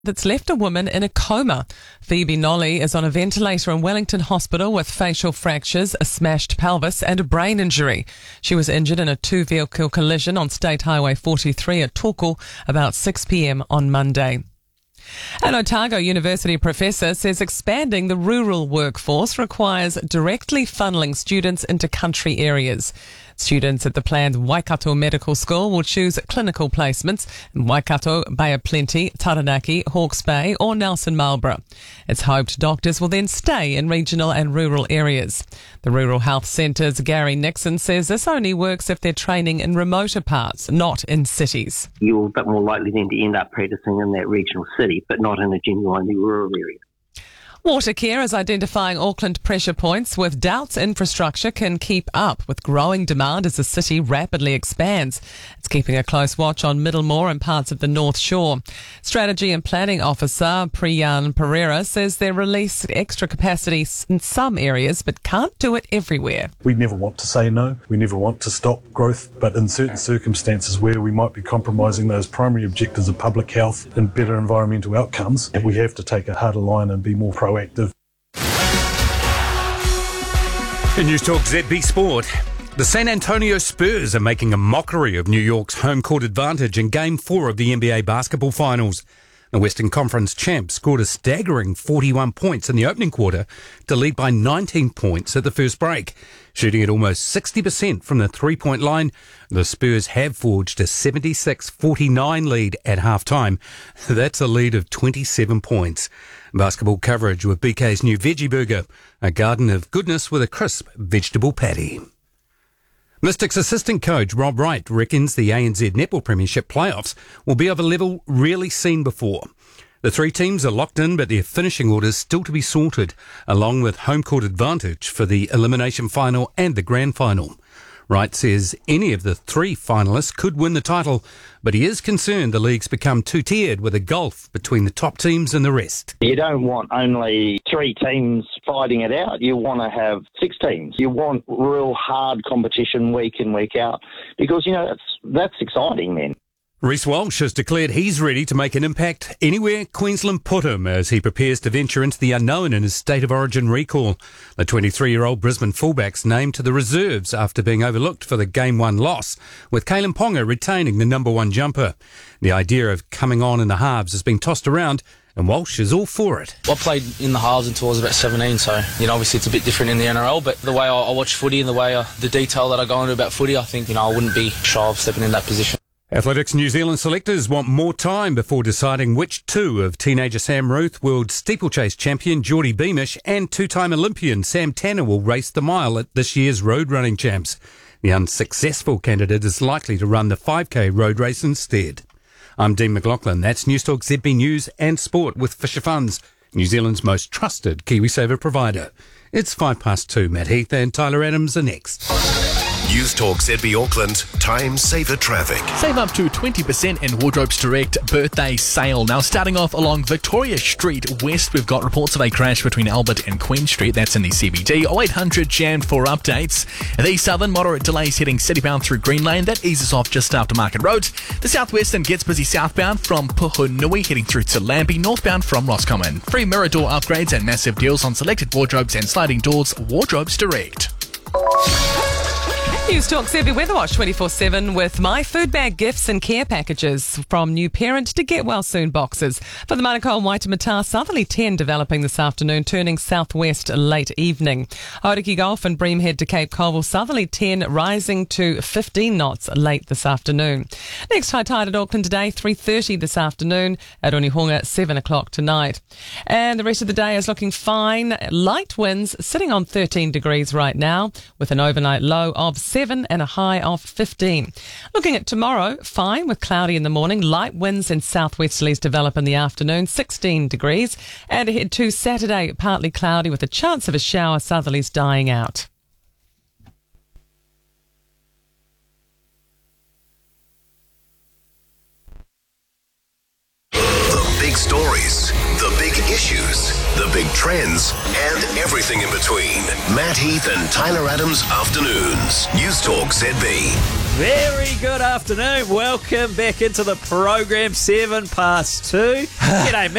that's left a woman in a coma. Phoebe Nolly is on a ventilator in Wellington Hospital with facial fractures, a smashed pelvis and a brain injury. She was injured in a two-vehicle collision on State Highway 43 at Torquay about 6 p.m. on Monday. An Otago University professor says expanding the rural workforce requires directly funneling students into country areas. Students at the planned Waikato Medical School will choose clinical placements in Waikato, Bay of Plenty, Taranaki, Hawke's Bay or Nelson Marlborough. It's hoped doctors will then stay in regional and rural areas. The Rural Health Centre's Gary Nixon says this only works if they're training in remoter parts, not in cities. You're a bit more likely then to end up practicing in that regional city, but not in a genuinely rural area. Watercare is identifying Auckland pressure points with doubts infrastructure can keep up with growing demand as the city rapidly expands. It's keeping a close watch on Middlemore and parts of the North Shore. Strategy and Planning Officer Priyan Pereira says they release extra capacity in some areas but can't do it everywhere. We never want to say no. We never want to stop growth, but in certain circumstances where we might be compromising those primary objectives of public health and better environmental outcomes, we have to take a harder line and be more proactive. In News Talk ZB Sport, the San Antonio Spurs are making a mockery of New York's home court advantage in Game 4 of the NBA basketball finals. The Western Conference champs scored a staggering 41 points in the opening quarter to lead by 19 points at the first break. Shooting at almost 60% from the three-point line, the Spurs have forged a 76-49 lead at halftime. That's a lead of 27 points. Basketball coverage with BK's new Veggie Burger, a garden of goodness with a crisp vegetable patty. Mystics assistant coach Rob Wright reckons the ANZ Netball Premiership playoffs will be of a level rarely seen before. The three teams are locked in, but their finishing orders still to be sorted, along with home court advantage for the elimination final and the grand final. Wright says any of the three finalists could win the title, but he is concerned the league's become two-tiered with a gulf between the top teams and the rest. You don't want only three teams fighting it out. You want to have six teams. You want real hard competition week in, week out, because, that's exciting then. Reece Walsh has declared he's ready to make an impact anywhere Queensland put him as he prepares to venture into the unknown in his State of Origin recall. The 23-year-old Brisbane fullback's named to the reserves after being overlooked for the Game 1 loss, with Kalen Ponga retaining the number one jumper. The idea of coming on in the halves has been tossed around, and Walsh is all for it. I played in the halves until I was about 17, so obviously it's a bit different in the NRL, but the way I watch footy and the way the detail that I go into about footy, I think I wouldn't be shy of stepping in that position. Athletics New Zealand selectors want more time before deciding which two of teenager Sam Ruth, world steeplechase champion Geordie Beamish and two-time Olympian Sam Tanner will race the mile at this year's road running champs. The unsuccessful candidate is likely to run the 5K road race instead. I'm Dean McLaughlin. That's News Talk ZB News and Sport with Fisher Funds, New Zealand's most trusted KiwiSaver provider. It's 2:05. Matt Heath and Tyler Adams are next. News Talk ZB Auckland, Time Saver Traffic. Save up to 20% in Wardrobes Direct birthday sale. Now, starting off along Victoria Street West, we've got reports of a crash between Albert and Queen Street. That's in the CBD. 0800 Jan for updates. The southern, moderate delays heading citybound through Green Lane. That eases off just after Market Road. The southwestern gets busy southbound from Puhunui, heading through to Lambie, northbound from Roscommon. Free mirror door upgrades and massive deals on selected wardrobes and sliding doors. Wardrobes Direct. News Talk ZB Weather Watch 24/7 with My Food Bag gifts and care packages from new parent to get well soon boxes. For the Manukau and Waitemata, southerly 10 developing this afternoon, turning southwest late evening. Hauriki Gulf and Breamhead to Cape Colville, southerly 10 rising to 15 knots late this afternoon. Next high tide at Auckland today, 3:30 this afternoon. At Onehunga, 7 o'clock tonight. And the rest of the day is looking fine. Light winds sitting on 13 degrees right now with an overnight low of 7 and a high of 15. Looking at tomorrow, fine with cloudy in the morning, light winds and southwesterlies develop in the afternoon, 16 degrees. And ahead to Saturday, partly cloudy with a chance of a shower, southerlies dying out. The big stories, the big issues, the big trends, and everything in between. Matt Heath and Tyler Adams Afternoons. News Talk ZB. Very good afternoon. Welcome back into the program, 2:07. G'day,